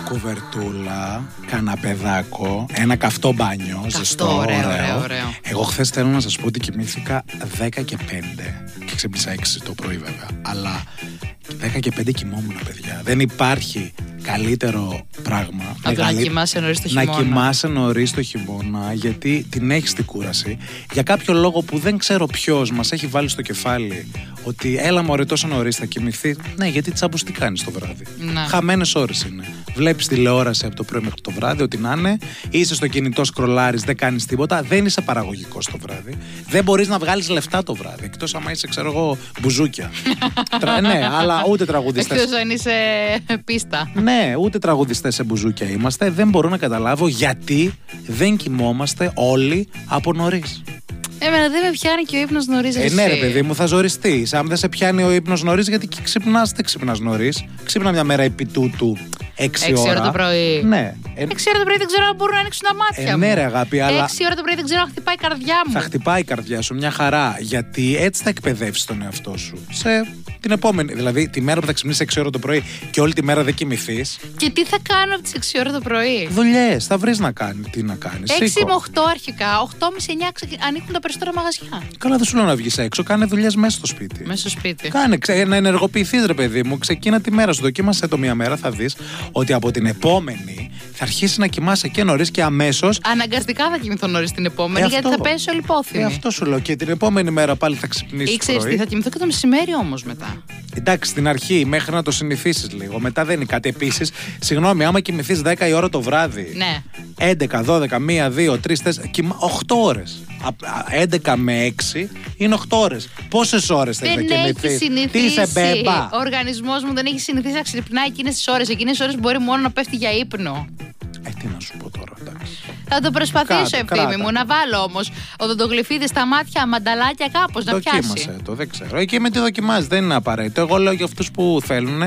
κουβερτούλα, καναπεδάκο, ένα καυτό μπάνιο, ζεστό, ωραίο. Εγώ χθες θέλω να σας πω ότι κοιμήθηκα 10 και 5 και ξύπνησα 6 το πρωί βέβαια. Αλλά 10 και 5 κοιμόμουν, παιδιά. Δεν υπάρχει καλύτερο πράγμα. Να κοιμάσαι νωρίς το χειμώνα. Να κοιμάσαι νωρίς το χειμώνα, γιατί την έχεις την κούραση. Για κάποιο λόγο που δεν ξέρω ποιος μας έχει βάλει στο κεφάλι ότι έλα μωρέ τόσο νωρίς θα κοιμηθεί. Ναι, γιατί τσάμπους τι κάνεις το βράδυ. Ναι. Χαμένες ώρες είναι. Βλέπεις τηλεόραση από το πρωί μέχρι το βράδυ, ό,τι να είναι. Είσαι στο κινητό, σκρολάρεις, δεν κάνεις τίποτα. Δεν είσαι παραγωγικός το βράδυ. Δεν μπορείς να βγάλεις λεφτά το βράδυ. Εκτός άμα είσαι, ξέρω εγώ, μπουζούκια. Ναι, αλλά ούτε τραγουδιστές. Εκτός αν είσαι πίστα. Ναι, ούτε τραγουδιστές σε μπουζούκια είμαστε. Δεν μπορώ να καταλάβω γιατί δεν κοιμόμαστε όλοι από νωρίς. Εμένα δεν με πιάνει και ο ύπνος νωρίς. Ναι, ρε παιδί μου, θα ζοριστείς. Αν δεν σε πιάνει ο ύπνος νωρίς, γιατί ξυπνάς, δεν ξυπνάς νωρίς. Ξύπνα μια μέρα επί τούτου 6 ώρα το πρωί. Ναι. 6 ώρα το πρωί δεν ξέρω αν μπορούν να ανοίξουν τα μάτια μου. Ναι, ρε αγάπη, αλλά. 6 ώρα το πρωί δεν ξέρω αν χτυπάει η καρδιά μου. Θα χτυπάει η καρδιά σου, μια χαρά. Γιατί έτσι θα εκπαιδεύσεις τον εαυτό σου. Σε την επόμενη. Δηλαδή, τη μέρα που θα ξυπνήσεις 6 ώρα το πρωί και όλη τη μέρα δεν κοιμηθείς. Και τι θα κάνω από τις 6 ώρα το πρωί. Δουλειές, θα βρεις να κάνεις. Τι να κάνεις. 6 με 8 αρχικά. 8.30-9 ανοίγουν τα περισσότερα μαγαζιά. Καλά, δεν σου λέω να βγεις έξω. Κάνε δουλειές μέσα στο σπίτι. Μέσα στο σπίτι. Κάνε, να ενεργοποιηθείς, ρε παιδί μου. Ξεκίνα τη μέρα σου. Δοκίμασε το μία μέρα, θα δεις ότι από την επόμενη θα αρχίσει να κοιμάσαι και νωρίς και αμέσως. Αναγκαστικά θα κοιμηθώ νωρίς την επόμενη, γιατί θα πέσει όλη υπόθυμη. Αυτό σου λέω. Και την επόμενη μέρα πάλι θα ξυπνήσεις. Ήξερες τι, θα κοιμηθώ και το μεσημέρι όμως μετά. Εντάξει, στην αρχή, μέχρι να το συνηθίσεις λίγο. Μετά δεν είναι κάτι. Επίσης, συγγνώμη, άμα κοιμηθείς 10 η ώρα το βράδυ. Ναι. 11, 12, 1, 2, 3, 4, 8 ώρες. 11 με 6 είναι 8 ώρες. Πόσες ώρες θες να κοιμηθείς? Δεν έχει συνηθίσει. Τι είσαι, μπέμπα? Ο οργανισμός μου δεν έχει συνηθίσει να ξυπνάει εκείνες τις ώρες. Εκείνες τις ώρες μπορεί μόνο να πέφτει για ύπνο. Τι να σου πω τώρα, εντάξει. Θα το προσπαθήσω, ευθύμη μου, να βάλω όμως οδοντογλυφίδι στα μάτια, μανταλάκια κάπως να πιάσει. Δοκίμασε το, δεν ξέρω. Εκεί με τι δοκιμάζει, δεν είναι απαραίτητο. Εγώ λέω για αυτούς που θέλουν.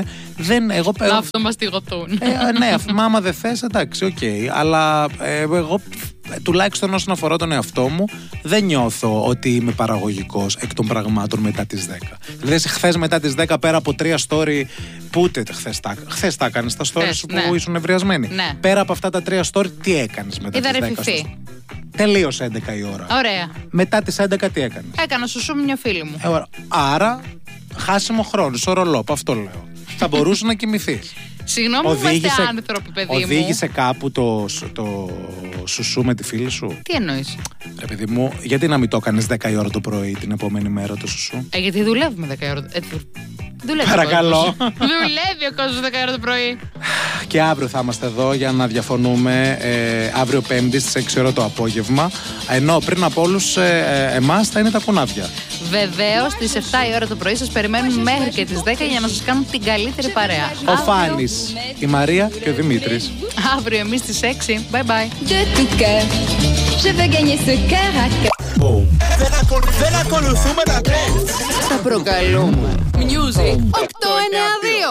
Να αυτομαστιγωθούν. Ναι, άμα δεν θες, εντάξει, οκ. Αλλά εγώ, τουλάχιστον όσον αφορά τον εαυτό μου, δεν νιώθω ότι είμαι παραγωγικός εκ των πραγμάτων μετά τις 10. Δηλαδή, χθες μετά τις 10, πέρα από 3 story, που ούτε χθες τα έκανες τα stories σου που ήσουν ευριασμένοι. Ναι. Πέρα από αυτά τα 3 story, τι έκανες μετά τις 10? Τελείωσε 11 η ώρα. Ωραία. Μετά τις 11 τι έκανες? Έκανα σουσού με μια φίλη μου. Άρα, χάσιμο χρόνο, σορολόπο, αυτό λέω. Θα μπορούσε να κοιμηθείς. Συγγνώμη, είμαστε άνθρωποι, παιδί μου. Οδήγησε κάπου το σουσού με τη φίλη σου? Τι εννοείς? Ρε παιδί μου, γιατί να μην το έκανες 10 η ώρα το πρωί την επόμενη μέρα το σουσού? Γιατί δουλεύουμε 10 η ώρα. Δουλεύει. Παρακαλώ. Δουλεύει ο κόσμος 10 η ώρα το πρωί. Και αύριο θα είμαστε εδώ για να διαφωνούμε. Αύριο Πέμπτη στις 6 ώρα το απόγευμα. Ενώ πριν από όλους εμάς θα είναι τα κουνάβια. Βεβαίως, στις 7 η ώρα το πρωί σας περιμένουμε μέχρι και τις 10 για να σας κάνουμε την καλύτερη παρέα. Ο Φάνης, η Μαρία και ο Δημήτρης. Αύριο εμείς στις 6. Bye bye. De tout cœur, je veux gagner ce cœur à cœur. Δεν ακολουθούμε τα trends. Τα προκαλούμε. Music 892.